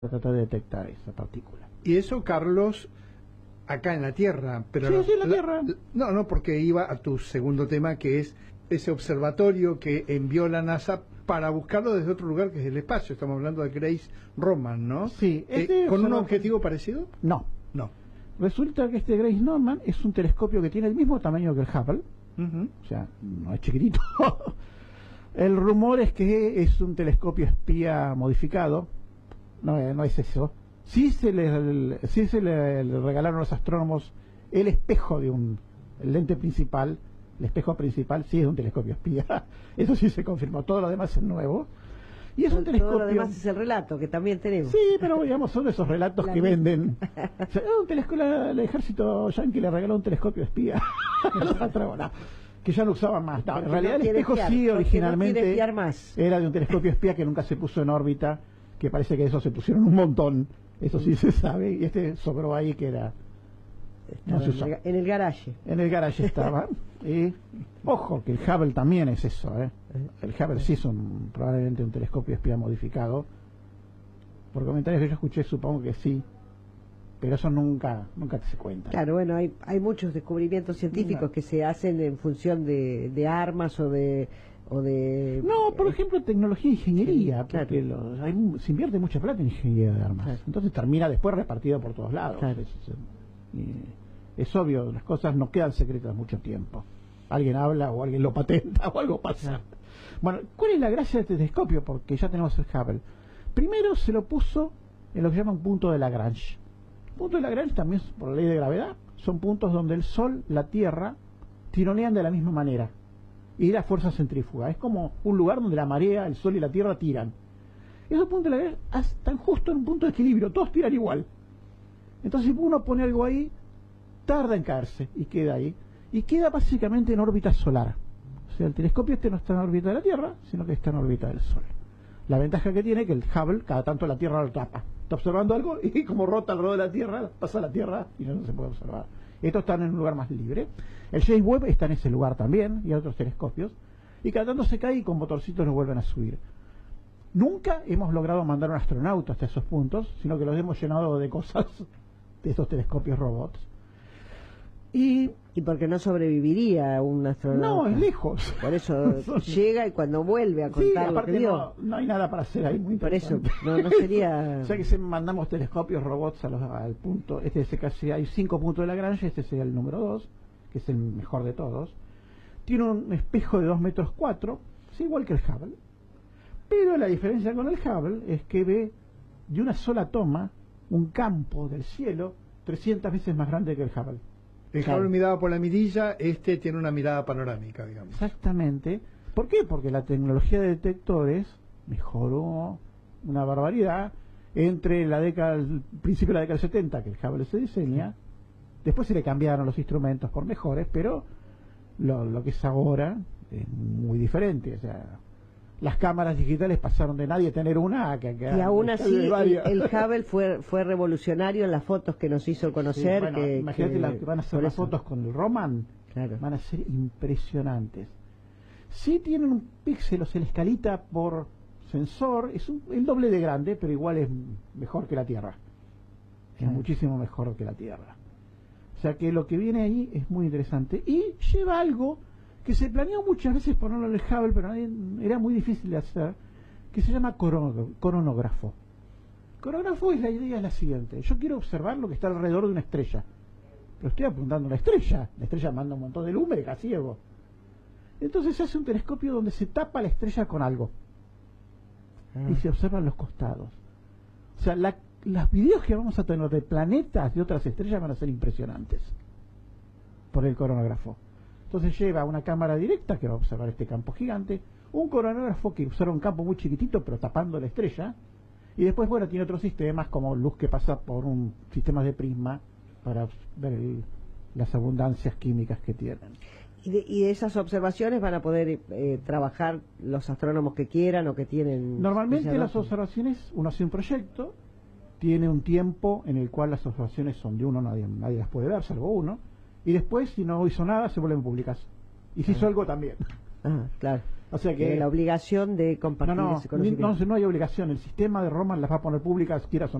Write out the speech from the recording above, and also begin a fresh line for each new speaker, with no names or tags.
para tratar de detectar esa partícula.
Y eso, Carlos, acá en la Tierra. Pero
sí, en la Tierra.
No, porque iba a tu segundo tema, que es ese observatorio que envió la NASA para buscarlo desde otro lugar, que es el espacio. Estamos hablando de Grace Roman, ¿no?
Sí.
¿Con un objetivo parecido?
No. Resulta que este Grace Norman es un telescopio que tiene el mismo tamaño que el Hubble. O sea, no es chiquitito. El rumor es que es un telescopio espía modificado. No es eso. Sí se le regalaron a los astrónomos el espejo de el lente principal. El espejo principal sí es un telescopio espía. Eso sí se confirmó. Todo lo demás es nuevo. Y es un telescopio.
Todo lo demás es el relato que también tenemos.
Sí, pero digamos, son esos relatos que venden. O sea, un telescopio, el ejército yanqui le regaló un telescopio espía. Que ya no usaban más. No, en realidad el espejo sí originalmente era de un telescopio espía que nunca se puso en órbita, que parece que eso se pusieron un montón. Eso sí se sabe. Y este sobró ahí que era...
No se usó. En el garaje.
En el garaje estaba. Y ojo, que el Hubble también es eso, ¿eh? El Hubble sí es probablemente un telescopio espía modificado. Por comentarios que yo escuché, supongo que sí. Pero eso nunca se cuenta.
Claro, bueno, hay muchos descubrimientos científicos que se hacen en función de armas o de...
No, por ejemplo, tecnología e ingeniería, porque se invierte mucha plata en ingeniería de armas. Entonces termina después repartido por todos lados. Es obvio, las cosas no quedan secretas mucho tiempo. Alguien habla o alguien lo patenta o algo pasa. Bueno, ¿cuál es la gracia de este telescopio? Porque ya tenemos el Hubble. Primero se lo puso en lo que llaman punto de Lagrange. Punto de Lagrange también, por la ley de gravedad, son puntos donde el Sol, la Tierra, tironean de la misma manera. Y la fuerza centrífuga. Es como un lugar donde la marea, el Sol y la Tierra tiran. Esos puntos de Lagrange están justo en un punto de equilibrio. Todos tiran igual. Entonces, si uno pone algo ahí, tarda en caerse y queda ahí. Y queda básicamente en órbita solar. O sea, el telescopio no está en órbita de la Tierra, sino que está en órbita del Sol. La ventaja que tiene es que el Hubble, cada tanto la Tierra lo tapa. Está observando algo y como rota alrededor de la Tierra, pasa a la Tierra y no se puede observar. Estos están en un lugar más libre. El James Webb está en ese lugar también, y hay otros telescopios. Y cada tanto se cae y con motorcitos lo vuelven a subir. Nunca hemos logrado mandar un astronauta hasta esos puntos, sino que los hemos llenado de cosas de estos telescopios robots. Y
porque no sobreviviría un astronauta.
No, es lejos.
Por eso llega y cuando vuelve a contar lo que vio.
No hay nada para hacer ahí, muy interesante.
Por eso, no sería...
O sea que mandamos telescopios, robots al punto. Casi hay 5 puntos de Lagrange, este sería el número 2, que es el mejor de todos. Tiene un espejo de 2,4 metros, es igual que el Hubble. Pero la diferencia con el Hubble es que ve de una sola toma un campo del cielo 300 veces más grande que el Hubble.
El Hubble miraba por la mirilla, este tiene una mirada panorámica, digamos.
Exactamente. ¿Por qué? Porque la tecnología de detectores mejoró una barbaridad entre el principio de la década del 70, que el Hubble se diseña. Después se le cambiaron los instrumentos por mejores, pero lo que es ahora es muy diferente. O sea, las cámaras digitales pasaron de nadie tener una a que
y aún así el Hubble fue revolucionario en las fotos que nos hizo conocer.
Sí, bueno, imagínate las que van a hacer las fotos con el Roman.
Claro.
Van a ser impresionantes. Sí tienen un píxel, o sea, la escalita por sensor es el doble de grande, pero igual es mejor que la Tierra. Es muchísimo mejor que la Tierra. O sea que lo que viene ahí es muy interesante y lleva algo que se planeó muchas veces ponerlo en el Hubble, pero era muy difícil de hacer, que se llama coronógrafo. Coronógrafo la idea es la siguiente: yo quiero observar lo que está alrededor de una estrella, pero estoy apuntando a la estrella manda un montón de luz, me deja ciego. Entonces se hace un telescopio donde se tapa la estrella con algo y se observan los costados. O sea, los videos que vamos a tener de planetas de otras estrellas van a ser impresionantes por el coronógrafo. Entonces lleva una cámara directa que va a observar este campo gigante, un coronógrafo que observa un campo muy chiquitito pero tapando la estrella, y después, bueno, tiene otros sistemas como luz que pasa por un sistema de prisma para ver las abundancias químicas que tienen.
¿Y de esas observaciones van a poder trabajar los astrónomos que quieran o que tienen...?
Normalmente las observaciones, uno hace un proyecto, tiene un tiempo en el cual las observaciones son de uno, nadie las puede ver, salvo uno. Y después, si no hizo nada, se vuelven públicas. Y si hizo algo, también.
Claro.
O sea que
la obligación de compartir ese conocimiento.
no hay obligación. El sistema de Roman las va a poner públicas, quieras o no.